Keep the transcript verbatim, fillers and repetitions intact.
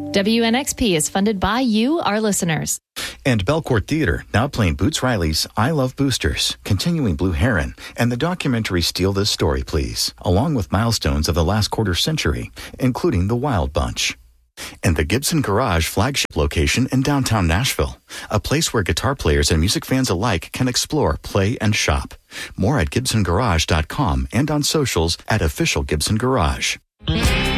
W N X P is funded by you, our listeners. And Belcourt Theater, now playing Boots Riley's I Love Boosters, continuing Blue Heron, and the documentary Steal This Story, Please, along with milestones of the last quarter century, including The Wild Bunch. And the Gibson Garage flagship location in downtown Nashville, a place where guitar players and music fans alike can explore, play, and shop. More at gibson garage dot com and on socials at Official Gibson Garage.